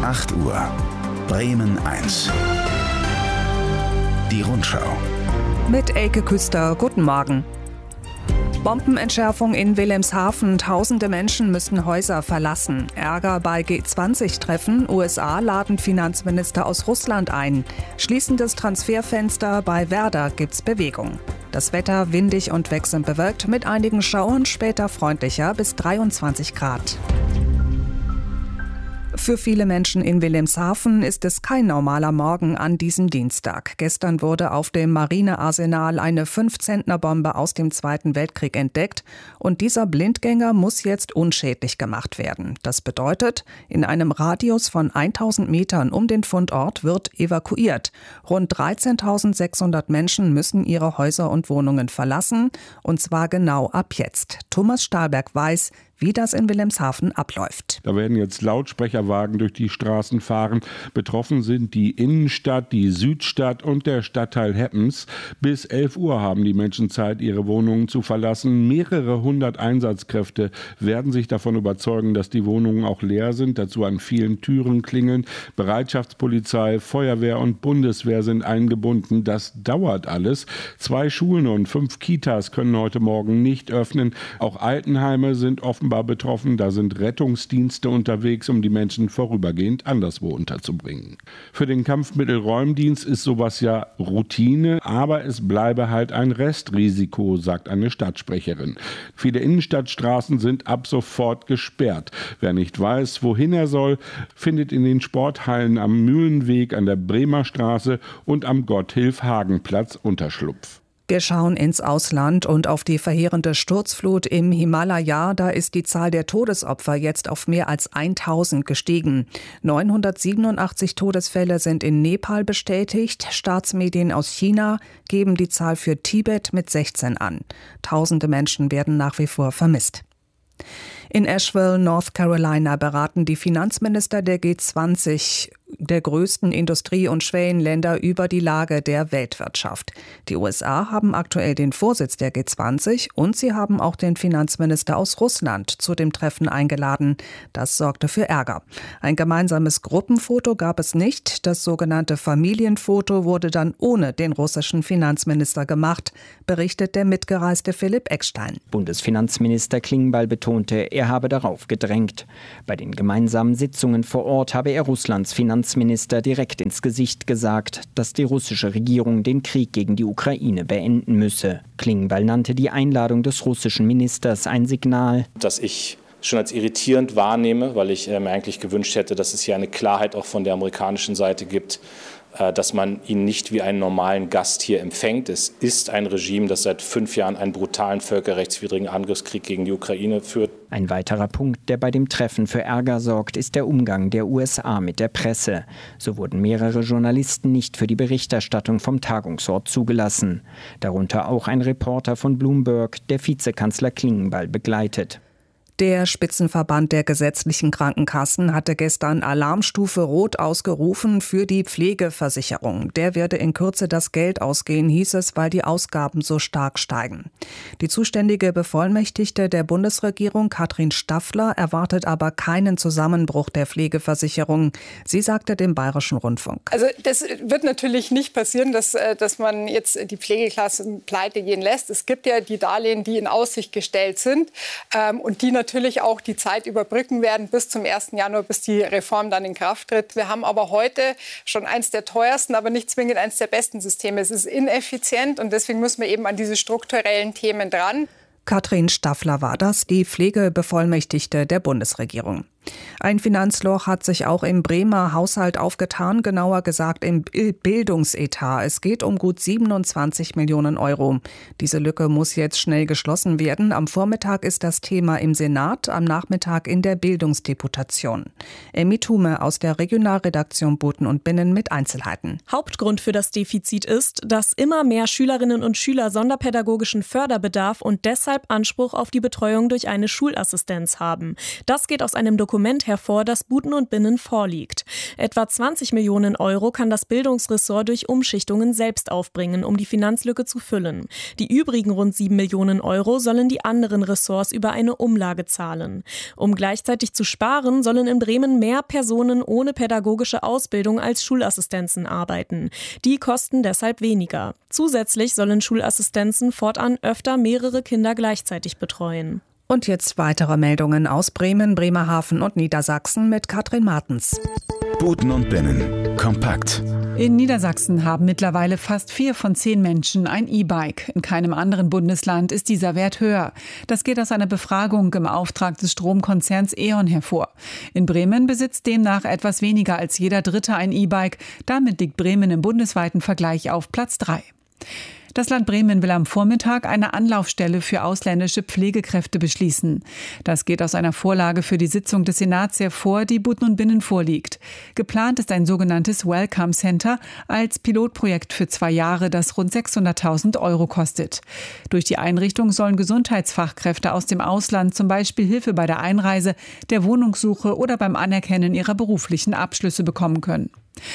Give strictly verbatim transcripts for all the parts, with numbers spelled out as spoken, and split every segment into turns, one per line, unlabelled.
acht Uhr. Bremen eins. Die Rundschau.
Mit Elke Küster, guten Morgen. Bombenentschärfung in Wilhelmshaven. Tausende Menschen müssen Häuser verlassen. Ärger bei G zwanzig Treffen. U S A laden Finanzminister aus Russland ein. Schließendes Transferfenster. Bei Werder gibt's Bewegung. Das Wetter windig und wechselnd bewölkt mit einigen Schauern, später freundlicher bis dreiundzwanzig Grad. Für viele Menschen in Wilhelmshaven ist es kein normaler Morgen an diesem Dienstag. Gestern wurde auf dem Marinearsenal eine fünf-Zentner-Bombe aus dem Zweiten Weltkrieg entdeckt und dieser Blindgänger muss jetzt unschädlich gemacht werden. Das bedeutet, in einem Radius von tausend Metern um den Fundort wird evakuiert. Rund dreizehntausendsechshundert Menschen müssen ihre Häuser und Wohnungen verlassen, und zwar genau ab jetzt. Thomas Stahlberg weiß, wie das in Wilhelmshaven abläuft.
Da werden jetzt Lautsprecherwagen durch die Straßen fahren. Betroffen sind die Innenstadt, die Südstadt und der Stadtteil Heppens. Bis elf Uhr haben die Menschen Zeit, ihre Wohnungen zu verlassen. Mehrere hundert Einsatzkräfte werden sich davon überzeugen, dass die Wohnungen auch leer sind. Dazu an vielen Türen klingeln. Bereitschaftspolizei, Feuerwehr und Bundeswehr sind eingebunden. Das dauert alles. Zwei Schulen und fünf Kitas können heute Morgen nicht öffnen. Auch Altenheime sind offenbar betroffen. Da sind Rettungsdienste unterwegs, um die Menschen vorübergehend anderswo unterzubringen. Für den Kampfmittelräumdienst ist sowas ja Routine, aber es bleibe halt ein Restrisiko, sagt eine Stadtsprecherin. Viele Innenstadtstraßen sind ab sofort gesperrt. Wer nicht weiß, wohin er soll, findet in den Sporthallen am Mühlenweg, an der Bremer Straße und am Gotthilf-Hagen-Platz Unterschlupf.
Wir schauen ins Ausland und auf die verheerende Sturzflut im Himalaya. Da ist die Zahl der Todesopfer jetzt auf mehr als tausend gestiegen. neunhundertsiebenundachtzig Todesfälle sind in Nepal bestätigt. Staatsmedien aus China geben die Zahl für Tibet mit sechzehn an. Tausende Menschen werden nach wie vor vermisst. In Asheville, North Carolina, beraten die Finanzminister der G zwanzig der größten Industrie- und Schwellenländer über die Lage der Weltwirtschaft. Die U S A haben aktuell den Vorsitz der G zwanzig und sie haben auch den Finanzminister aus Russland zu dem Treffen eingeladen. Das sorgte für Ärger. Ein gemeinsames Gruppenfoto gab es nicht. Das sogenannte Familienfoto wurde dann ohne den russischen Finanzminister gemacht, berichtet der mitgereiste Philipp Eckstein.
Bundesfinanzminister Klingbeil betonte, er habe darauf gedrängt. Bei den gemeinsamen Sitzungen vor Ort habe er Russlands Finanzminister Finanzminister direkt ins Gesicht gesagt, dass die russische Regierung den Krieg gegen die Ukraine beenden müsse. Klingbeil nannte die Einladung des russischen Ministers ein Signal,
dass ich schon als irritierend wahrnehme, weil ich äh, mir eigentlich gewünscht hätte, dass es hier eine Klarheit auch von der amerikanischen Seite gibt, äh, dass man ihn nicht wie einen normalen Gast hier empfängt. Es ist ein Regime, das seit fünf Jahren einen brutalen völkerrechtswidrigen Angriffskrieg gegen die Ukraine führt.
Ein weiterer Punkt, der bei dem Treffen für Ärger sorgt, ist der Umgang der U S A mit der Presse. So wurden mehrere Journalisten nicht für die Berichterstattung vom Tagungsort zugelassen. Darunter auch ein Reporter von Bloomberg, der Vizekanzler Klingbeil begleitet.
Der Spitzenverband der gesetzlichen Krankenkassen hatte gestern Alarmstufe Rot ausgerufen für die Pflegeversicherung. Der werde in Kürze das Geld ausgehen, hieß es, weil die Ausgaben so stark steigen. Die zuständige Bevollmächtigte der Bundesregierung, Katrin Staffler, erwartet aber keinen Zusammenbruch der Pflegeversicherung. Sie sagte dem Bayerischen Rundfunk.
Also das wird natürlich nicht passieren, dass, dass man jetzt die Pflegeklassen pleite gehen lässt. Es gibt ja die Darlehen, die in Aussicht gestellt sind ähm, und die natürlich natürlich auch die Zeit überbrücken werden bis zum ersten Januar, bis die Reform dann in Kraft tritt. Wir haben aber heute schon eins der teuersten, aber nicht zwingend eins der besten Systeme. Es ist ineffizient und deswegen müssen wir eben an diese strukturellen Themen dran.
Katrin Staffler war das, die Pflegebevollmächtigte der Bundesregierung. Ein Finanzloch hat sich auch im Bremer Haushalt aufgetan, genauer gesagt im Bildungsetat. Es geht um gut siebenundzwanzig Millionen Euro. Diese Lücke muss jetzt schnell geschlossen werden. Am Vormittag ist das Thema im Senat, am Nachmittag in der Bildungsdeputation. Emmy Thume aus der Regionalredaktion Boten und Binnen mit Einzelheiten.
Hauptgrund für das Defizit ist, dass immer mehr Schülerinnen und Schüler sonderpädagogischen Förderbedarf und deshalb Anspruch auf die Betreuung durch eine Schulassistenz haben. Das geht aus einem Dokument Dokument hervor, das Buten und Binnen vorliegt. Etwa zwanzig Millionen Euro kann das Bildungsressort durch Umschichtungen selbst aufbringen, um die Finanzlücke zu füllen. Die übrigen rund sieben Millionen Euro sollen die anderen Ressorts über eine Umlage zahlen. Um gleichzeitig zu sparen, sollen in Bremen mehr Personen ohne pädagogische Ausbildung als Schulassistenzen arbeiten. Die kosten deshalb weniger. Zusätzlich sollen Schulassistenzen fortan öfter mehrere Kinder gleichzeitig betreuen.
Und jetzt weitere Meldungen aus Bremen, Bremerhaven und Niedersachsen mit Katrin Martens.
Buten und Binnen. Kompakt.
In Niedersachsen haben mittlerweile fast vier von zehn Menschen ein E-Bike. In keinem anderen Bundesland ist dieser Wert höher. Das geht aus einer Befragung im Auftrag des Stromkonzerns E.ON hervor. In Bremen besitzt demnach etwas weniger als jeder Dritte ein E-Bike. Damit liegt Bremen im bundesweiten Vergleich auf Platz drei. Das Land Bremen will am Vormittag eine Anlaufstelle für ausländische Pflegekräfte beschließen. Das geht aus einer Vorlage für die Sitzung des Senats hervor, die Buten und Binnen vorliegt. Geplant ist ein sogenanntes Welcome Center als Pilotprojekt für zwei Jahre, das rund sechshunderttausend Euro kostet. Durch die Einrichtung sollen Gesundheitsfachkräfte aus dem Ausland zum Beispiel Hilfe bei der Einreise, der Wohnungssuche oder beim Anerkennen ihrer beruflichen Abschlüsse bekommen können.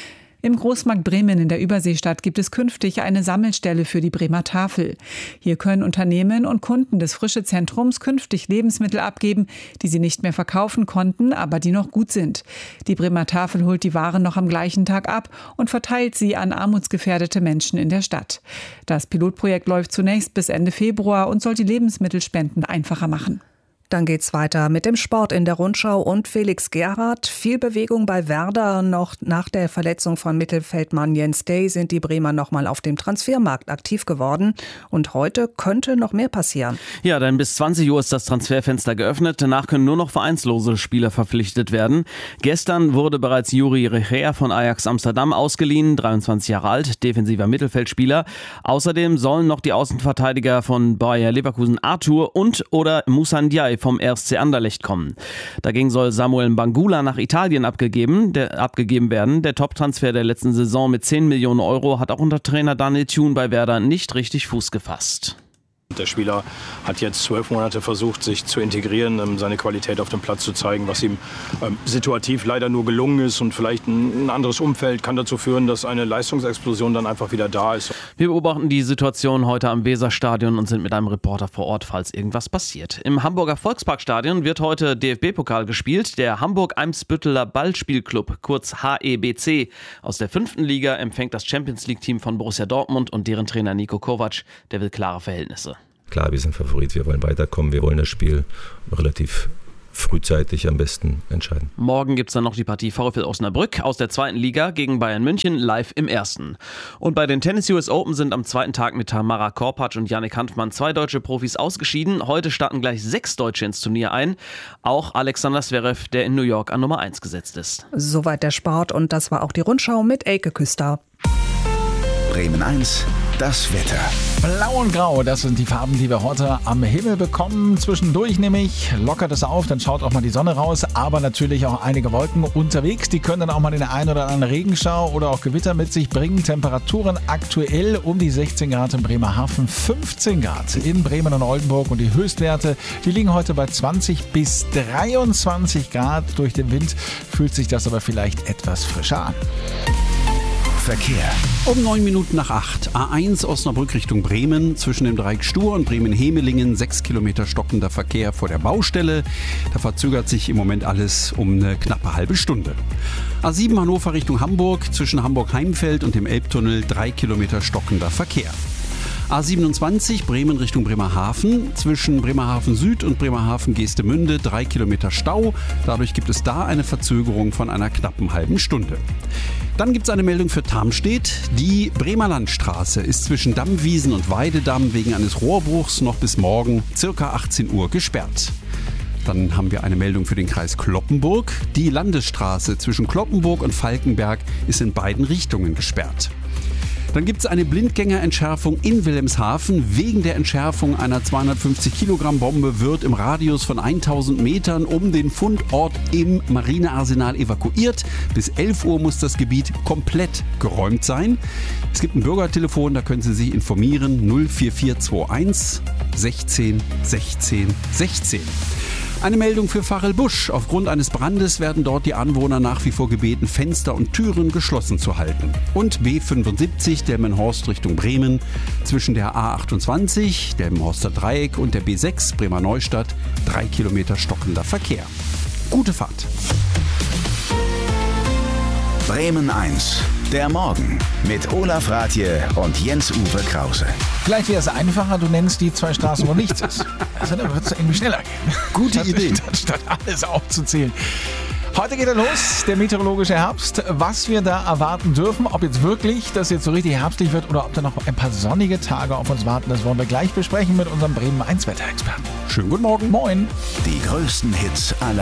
Im Großmarkt Bremen in der Überseestadt gibt es künftig eine Sammelstelle für die Bremer Tafel. Hier können Unternehmen und Kunden des Frischezentrums künftig Lebensmittel abgeben, die sie nicht mehr verkaufen konnten, aber die noch gut sind. Die Bremer Tafel holt die Waren noch am gleichen Tag ab und verteilt sie an armutsgefährdete Menschen in der Stadt. Das Pilotprojekt läuft zunächst bis Ende Februar und soll die Lebensmittelspenden einfacher machen.
Dann geht's weiter mit dem Sport in der Rundschau und Felix Gerhardt. Viel Bewegung bei Werder. Noch nach der Verletzung von Mittelfeldmann Jens Day sind die Bremer nochmal auf dem Transfermarkt aktiv geworden. Und heute könnte noch mehr passieren.
Ja, denn bis zwanzig Uhr ist das Transferfenster geöffnet. Danach können nur noch vereinslose Spieler verpflichtet werden. Gestern wurde bereits Juri Recher von Ajax Amsterdam ausgeliehen, dreiundzwanzig Jahre alt, defensiver Mittelfeldspieler. Außerdem sollen noch die Außenverteidiger von Bayer Leverkusen Arthur und oder Moussa Ndiaye vom R S C Anderlecht kommen. Dagegen soll Samuel Mbangula nach Italien abgegeben, der, abgegeben werden. Der Top-Transfer der letzten Saison mit zehn Millionen Euro hat auch unter Trainer Daniel Thune bei Werder nicht richtig Fuß gefasst.
Der Spieler hat jetzt zwölf Monate versucht, sich zu integrieren, seine Qualität auf dem Platz zu zeigen, was ihm ähm, situativ leider nur gelungen ist. Und vielleicht ein, ein anderes Umfeld kann dazu führen, dass eine Leistungsexplosion dann einfach wieder da ist.
Wir beobachten die Situation heute am Weserstadion und sind mit einem Reporter vor Ort, falls irgendwas passiert. Im Hamburger Volksparkstadion wird heute D F B-Pokal gespielt. Der Hamburg-Eimsbütteler Ballspielclub, kurz H E B C, aus der fünften Liga empfängt das Champions-League-Team von Borussia Dortmund und deren Trainer Niko Kovac. Der will klare Verhältnisse.
Klar, wir sind Favorit, wir wollen weiterkommen, wir wollen das Spiel relativ frühzeitig am besten entscheiden.
Morgen gibt es dann noch die Partie VfL Osnabrück aus der zweiten Liga gegen Bayern München live im ersten. Und bei den Tennis U S Open sind am zweiten Tag mit Tamara Korpatsch und Jannik Hanfmann zwei deutsche Profis ausgeschieden. Heute starten gleich sechs Deutsche ins Turnier ein. Auch Alexander Zverev, der in New York an Nummer eins gesetzt ist.
Soweit der Sport und das war auch die Rundschau mit Elke Küster.
Bremen eins, das Wetter.
Blau und Grau, das sind die Farben, die wir heute am Himmel bekommen. Zwischendurch nämlich lockert es auf, dann schaut auch mal die Sonne raus, aber natürlich auch einige Wolken unterwegs. Die können dann auch mal den einen oder anderen Regenschau oder auch Gewitter mit sich bringen. Temperaturen aktuell um die sechzehn Grad in Bremerhaven, fünfzehn Grad in Bremen und Oldenburg und die Höchstwerte, die liegen heute bei zwanzig bis dreiundzwanzig Grad. Durch den Wind fühlt sich das aber vielleicht etwas frischer an.
Verkehr.
Um neun Minuten nach acht. A eins Osnabrück Richtung Bremen. Zwischen dem Dreieck Stur und Bremen-Hemelingen. Sechs Kilometer stockender Verkehr vor der Baustelle. Da verzögert sich im Moment alles um eine knappe halbe Stunde. A sieben Hannover Richtung Hamburg. Zwischen Hamburg-Heimfeld und dem Elbtunnel. Drei Kilometer stockender Verkehr. A siebenundzwanzig Bremen Richtung Bremerhaven. Zwischen Bremerhaven Süd und Bremerhaven Geestemünde drei Kilometer Stau. Dadurch gibt es da eine Verzögerung von einer knappen halben Stunde. Dann gibt es eine Meldung für Tarmstedt. Die Bremer Landstraße ist zwischen Dammwiesen und Weidedamm wegen eines Rohrbruchs noch bis morgen ca. achtzehn Uhr gesperrt. Dann haben wir eine Meldung für den Kreis Cloppenburg. Die Landesstraße zwischen Cloppenburg und Falkenberg ist in beiden Richtungen gesperrt. Dann gibt es eine Blindgängerentschärfung in Wilhelmshaven. Wegen der Entschärfung einer zweihundertfünfzig Kilogramm Bombe wird im Radius von tausend Metern um den Fundort im Marinearsenal evakuiert. Bis elf Uhr muss das Gebiet komplett geräumt sein. Es gibt ein Bürgertelefon, da können Sie sich informieren. null vier vier zwei eins sechzehn sechzehn sechzehn. Eine Meldung für Varel-Busch. Aufgrund eines Brandes werden dort die Anwohner nach wie vor gebeten, Fenster und Türen geschlossen zu halten. Und B fünfundsiebzig Delmenhorst Richtung Bremen. Zwischen der A achtundzwanzig, Delmenhorster Dreieck und der B sechs Bremer Neustadt drei Kilometer stockender Verkehr. Gute Fahrt.
Bremen eins. Der Morgen mit Olaf Rathje und Jens-Uwe Krause.
Vielleicht wäre es einfacher, du nennst die zwei Straßen, wo nichts ist. Also dann wird es irgendwie schneller gehen.
Gute Idee.
Statt, statt alles aufzuzählen. Heute geht er los, der meteorologische Herbst. Was wir da erwarten dürfen, ob jetzt wirklich das jetzt so richtig herbstlich wird oder ob da noch ein paar sonnige Tage auf uns warten, das wollen wir gleich besprechen mit unserem Bremen eins Wetterexperten.
Schönen guten Morgen.
Moin.
Die größten Hits aller